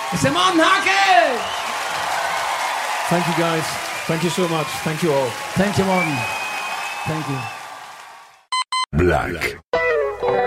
It's a Martin Hackett! Thank you, guys. Thank you so much. Thank you all. Thank you, Martin. Thank you. Black.